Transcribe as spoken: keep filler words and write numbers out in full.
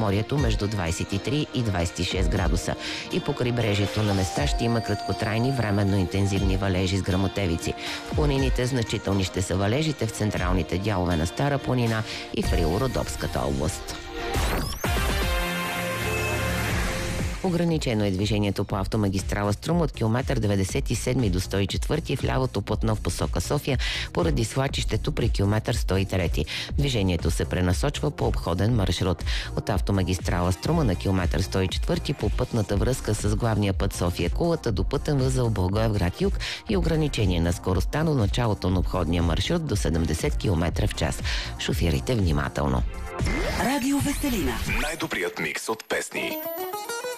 Черноморието между двадесет и три и двадесет и шест градуса. И по крайбрежието на места ще има краткотрайни временно интензивни валежи с гръмотевици. В планините значителни ще са валежите в централните дялове на Стара планина и в Рило-Родопската област. Ограничено е движението по автомагистрала Струм от километър деветдесет и седми до сто и четвърти в лявото платно в посока София поради свлачището при километър сто и трети. Движението се пренасочва по обходен маршрут. От автомагистрала Струма на километър сто и четвърти по пътната връзка с главния път София-Кулата до пътен възел Благоевград-Юг и ограничение на скоростта до началото на обходния маршрут до седемдесет километра в час. Шофирайте внимателно. Радио Веселина. Най-добрият микс от песни.